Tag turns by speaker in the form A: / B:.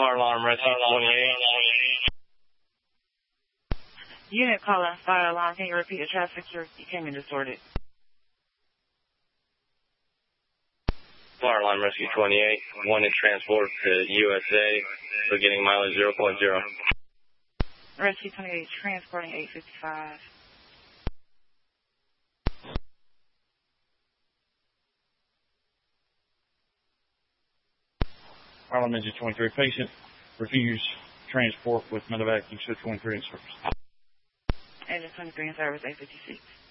A: Fire alarm, rescue 28.
B: Unit calling fire alarm. Can you repeat the traffic? You came in distorted.
A: Fire alarm, rescue 28. Wanted transport to USA. Beginning mileage 0.0.
B: Rescue 28 transporting 855.
C: Fire alarm engine 23. Patient refuse transport with medevac. You said 23 in service.
B: Engine 23 in service 856.